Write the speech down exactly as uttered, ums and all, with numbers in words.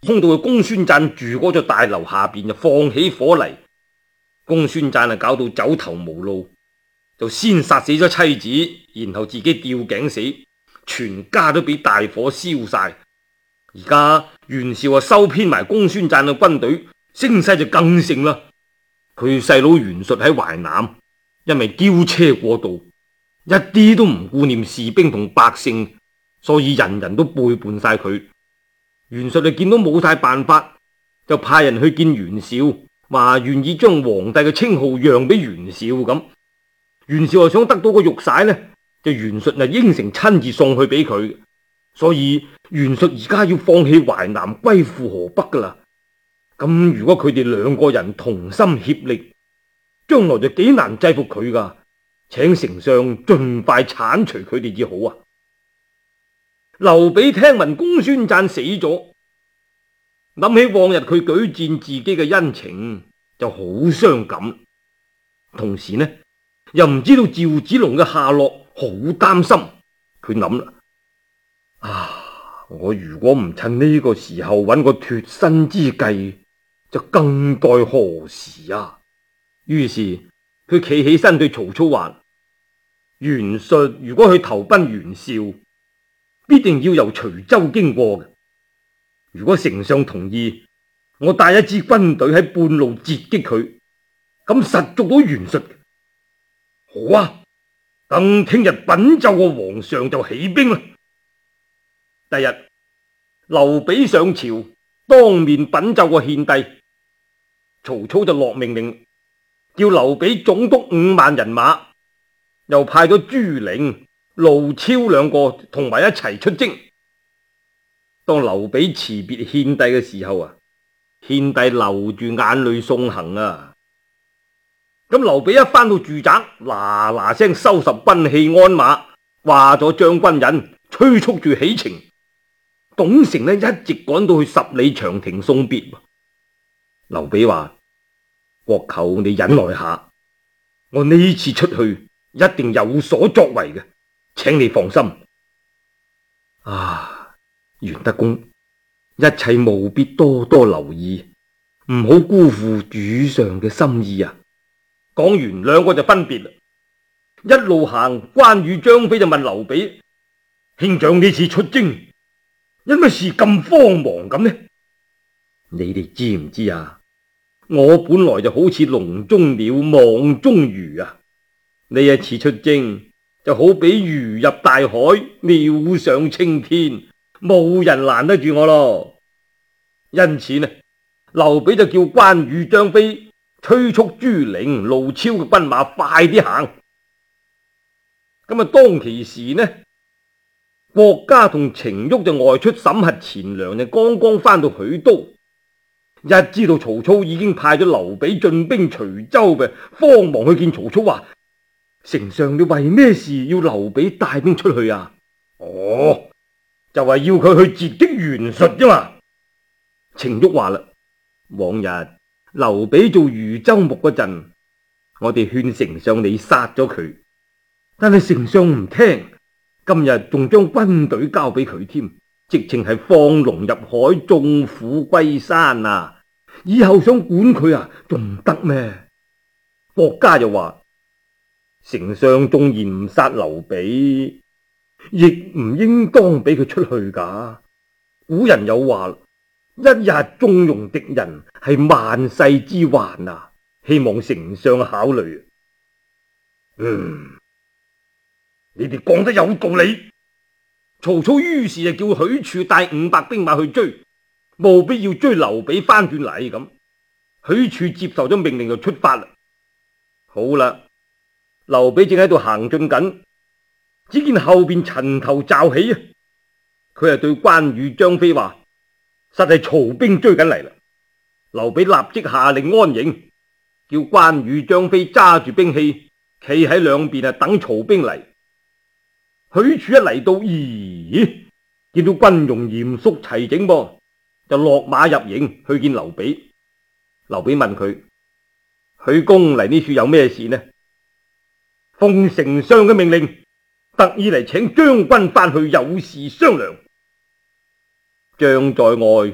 衝到去公孫瓚住嗰座大樓下邊就放起火嚟。公孫瓚啊搞到走投無路，就先殺死咗妻子，然後自己吊頸死，全家都俾大火燒晒。而家袁紹啊收編埋公孫瓚嘅軍隊，聲勢就更盛啦。佢細佬袁術喺淮南，因為驕車過度，一啲都唔顧念士兵同百姓，所以人人都背叛晒佢。袁術就見到冇晒辦法，就派人去見袁紹，話願意將皇帝嘅稱號讓俾袁紹咁。袁紹又想得到個玉璽呢，就袁術就應承親自送去俾佢。所以袁術而家要放棄淮南，歸附河北噶啦。咁如果佢哋兩個人同心協力，將來就幾難制服佢噶。請丞相盡快鏟除佢哋至好啊！劉備聽聞公孫瓚死咗，諗起往日佢舉薦自己嘅恩情，就好傷感。同時呢，又唔知道趙子龍嘅下落，好擔心。佢諗啦，啊，我如果唔趁呢個時候揾個脫身之計，就更待何時啊？於是佢企起身對曹操話：袁術如果去投奔袁紹，必定要由徐州經過嘅。如果丞相同意，我帶一支軍隊喺半路截擊佢，咁實捉到袁術。好啊，等聽日稟奏個皇上就起兵啦。第日劉備上朝，當面稟奏個獻帝。曹操就落命令，叫劉備總督五萬人馬，又派咗朱靈、盧超兩個同埋一齊出征。當劉備辭別獻帝嘅時候啊，獻帝流住眼淚送行啊。咁劉備一返到住宅，嗱嗱聲收拾軍器鞍馬，話咗將軍人，催促住起程。董承呢一直趕到去十里長亭送別。劉備話：國舅你忍耐下，我呢次出去一定有所作為嘅，請你放心。啊，袁德公，一切務必多多留意，唔好辜負主上嘅心意啊！講完，兩個就分別啦。一路行，關羽、張飛就問劉備：兄長呢次出征，因乜事咁慌忙咁呢？你哋知唔知啊？我本來就好似籠中鳥、網中魚啊！呢一次出征就好比魚入大海，鳥上青天，冇人攔得住我咯。因此呢，劉備就叫關羽、張飛催促朱靈、盧超嘅軍馬快啲行。咁啊，當其時呢，郭嘉同程昱就外出審核錢糧，就剛剛翻到許都。一知道曹操已經派咗劉備進兵徐州嘅，慌忙去見曹操，話：丞相你為咩事要劉備帶兵出去啊？哦，就係要佢去截擊袁術啫嘛。程昱話啦：往日劉備做豫州牧嗰陣，我哋勸丞相你殺咗佢，但係丞相唔聽，今日仲將軍隊交俾佢添。直情係放龍入海，縱虎歸山啊！以後想管佢啊，仲唔得咩？郭嘉又話：丞相縱然唔殺劉備，亦唔應當俾佢出去噶。古人有話：一日縱容敵人係萬世之患啊！希望丞相考慮。嗯，你哋講得有道理。曹操於是就叫許褚帶五百兵馬去追，務必要追劉備翻轉嚟咁。許褚接受咗命令就出發啦。好啦，劉備正喺度行進緊，只見後邊塵頭驟起啊！佢係對關羽、張飛話：實係曹兵追緊嚟啦！劉備立即下令安營，叫關羽、張飛揸住兵器，企喺兩邊啊等曹兵嚟。許褚一嚟到，咦，見到軍容嚴肅齊整噃，就落馬入營去見劉備。劉備問佢：許公嚟呢處有咩事呢？奉丞相嘅命令，特意嚟請將軍翻去有事商量。將在外，